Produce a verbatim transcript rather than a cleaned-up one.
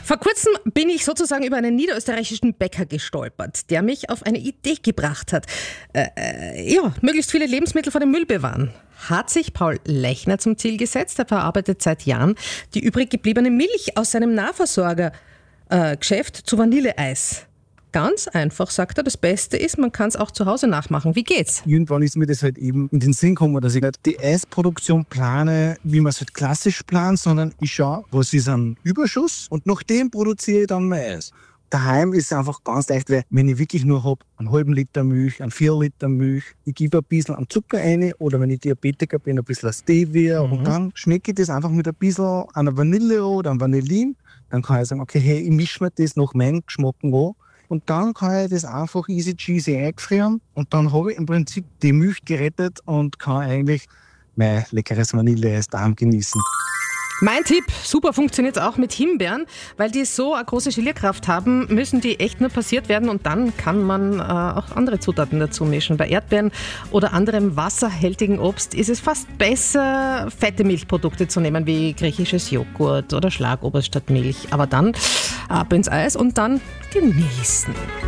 Vor kurzem bin ich sozusagen über einen niederösterreichischen Bäcker gestolpert, der mich auf eine Idee gebracht hat. Äh, äh, ja, möglichst viele Lebensmittel vor dem Müll bewahren. Hat sich Paul Lechner zum Ziel gesetzt. Er verarbeitet seit Jahren die übrig gebliebene Milch aus seinem Nahversorger-Geschäft zu Vanilleeis. Ganz einfach, sagt er. Das Beste ist, man kann es auch zu Hause nachmachen. Wie geht's? Irgendwann ist mir das halt eben in den Sinn gekommen, dass ich nicht die Eisproduktion plane, wie man es halt klassisch plant, sondern ich schaue, was ist ein Überschuss und nach dem produziere ich dann mein Eis. Daheim ist es einfach ganz leicht, weil wenn ich wirklich nur habe, einen halben Liter Milch, einen vier Liter Milch, ich gebe ein bisschen an Zucker rein oder wenn ich Diabetiker bin, ein bisschen Stevia mhm. und dann schmecke ich das einfach mit ein bisschen einer Vanille oder einem Vanillin. Dann kann ich sagen, okay, hey, ich mische mir das nach meinem Geschmack an. Und dann kann ich das einfach easy cheesy eingefrieren und dann habe ich im Prinzip die Milch gerettet und kann eigentlich mein leckeres Vanilleeis daheim genießen. Mein Tipp, super funktioniert es auch mit Himbeeren, weil die so eine große Gelierkraft haben, müssen die echt nur passiert werden und dann kann man äh, auch andere Zutaten dazu mischen. Bei Erdbeeren oder anderem wasserhaltigen Obst ist es fast besser, fette Milchprodukte zu nehmen, wie griechisches Joghurt oder Schlagobers statt Milch. Aber dann ab ins Eis und dann genießen.